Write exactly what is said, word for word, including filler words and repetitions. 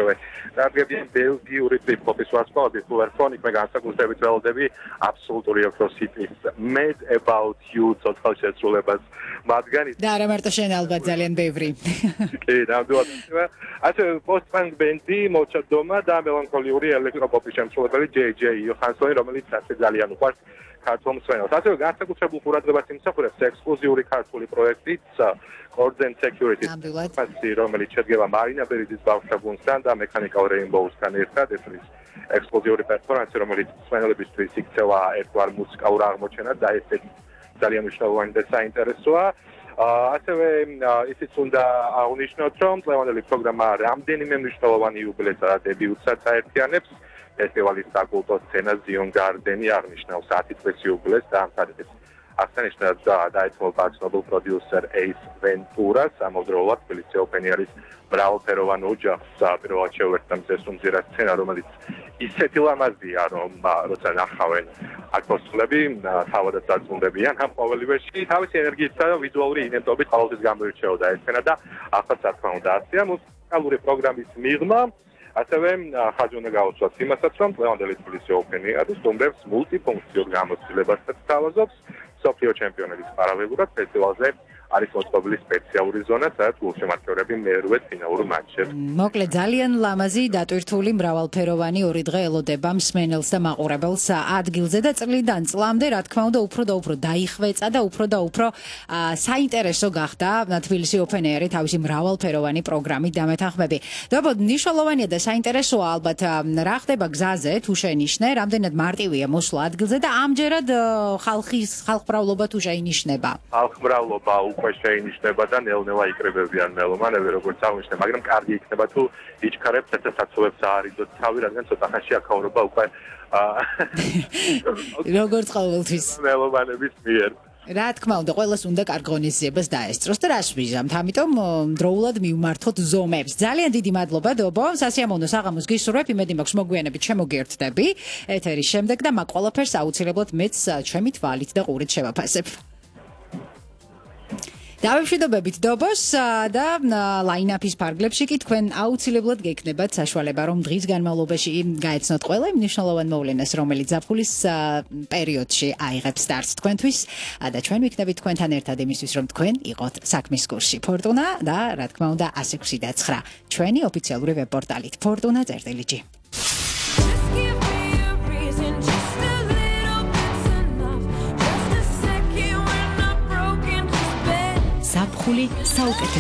ასევე დაგებიან ბელგიური ტრიპ-ჰოპის ვარსკვლავების ფულერფონიკ მე განსაკუთრებით ველოდები აბსოლუტური ოქროსიტის Mad About You ცოცხალ შესრულებას მათგან და არა მარტო შენ ალბათ ძალიან ბევრი კი ნამდვილად ასევე post-punk ბენდი მოჩადომა და მელანქოლიური ელექტროპოპის შემსრულებელი ჯეი ჯეი იოჰანსონი რომელიც ასე ძალიან უყვარს ქართულ მსმენელს. ასევე განსაკუთრებულ ყურადღებას იმსახურებს ექსკლუზიური ქართული პროექტით Cordon Security, რომელიც შედგება მარინა ბერიძის ბავშვებთან და მექანიკალ რეინბოუსთან ერთად. ეს არის ექსკლუზიური პერფორმანსი, რომელიც მსმენელებისთვის იქცევა ერთგვარ მუსიკალურ აღმოჩენად და ესეც ძალიან მნიშვნელოვანი და საინტერესოა. ასევე ისიც უნდა აღნიშნოთ, რომ წლევანდელი პროგრამა რამდენიმე მნიშვნელოვანი იუბილეს და დებიუტსაც აერთიანებს. ფესტივალის საკულტო სცენა Zion Garden-ი აღნიშნავს ათი წლის იუბილეს და ამხანაგებს აღსანიშნავად დაეთმობა ცნობილ პროდიუსერ Ace Venturas, ამავდროულად თბილისი ოპენიერის მრავალფეროვან ოჯახს პირველად შეუერთდა მზესუმზირა სცენა, რომელიც ისეთი ლამაზია, რომ როცა ნახავენ აქტორები თავადაც დაწუნდებიან ამ ყოველივეში, თავისი ენერგიით და ვიზუალური იდენტობით ყოველთვის გამოირჩეოდა ეს სცენა და ახლა რა თქმა უნდა ასეა მუსიკალური პროგრამის მიღმა ასევე ხაზი უნდა გაუსვათ იმასაც, რომ წლევანდელი თბილისი ოპენიერი სტუმრებს მულტიფუნქციურ გამოცდილებასაც თავაზობს მსოფლიო ჩემპიონატის პარალელურად ფესტივალზე არის მოწყობილი სპეციალური ზონა, სადაც გულშემატკივრები მერვე ფინალურ მატჩებს. მოკლედ ძალიან ლამაზი დატვირთული მრავალფეროვანი ორი დღე ელოდება მსმენელს და მაყურებელს ადგილზე და წლიდან წლამდე რა თქმა უნდა უფრო და უფრო დაიხვეწა და უფრო და უფრო საინტერესო გახდა თბილისი ოპენიერი თავისი მრავალფეროვანი პროგრამით დამეთანხმები. დაბოდ მნიშვნელოვანია და საინტერესოა ალბათ რა ხდება გზაზე თუ შენიშნე, რამდენად მარტივია მოსვლა ადგილზე და ამჯერად ხალხის ხალხმრავლობა თუ შეინიშნება. ხალხმრავლობა უკვე შეინიშნება და ნელ-ნელა იკრიბებიან მელომანები, როგორც აღნიშნე, მაგრამ კარგი იქნება თუ იჩქარებთ და საცოვებს აარიდოთ თავი, რადგან ცოტა ხანში აქაურობა უკვე როგორც ყოველთვის მელომანების მიერ. რა თქმა უნდა, ყველას უნდა კარგ ღონისძიებას დაესწროს და რას ვიზამთ, ამიტომ დროულად მივმართოთ ზომებს. ძალიან დიდი მადლობა, დობო, სასიამოვნო საღამოს გისურვებ, იმედი მაქვს მოგვიანებით შემოგიერთდები ეთერის შემდეგ და მაგ ყველაფერს აუცილებლად მეც ჩემი თვალით და ყურით შევაფასებ. დავემშვიდობებით დობოს და ლაინაპის ფარგლებში კი თქვენ აუცილებლად გექნებათ საშუალება რომ დღის განმავლობაში გაეცნოთ ყველა იმ მნიშვნელოვან მოვლენას რომელიც ზაფხულის პერიოდში აიღებს სტარტს თქვენთვის და ჩვენ ვიქნებით თქვენთან ერთად იმისთვის რომ თქვენ იყოთ საქმის კურსში ფორტუნა და რა თქმა უნდა ასი ექვსი და ცხრა ჩვენი ოფიციალური ვებპორტალით fortuna წერტილი ჯი ზაფხული საუკეთესო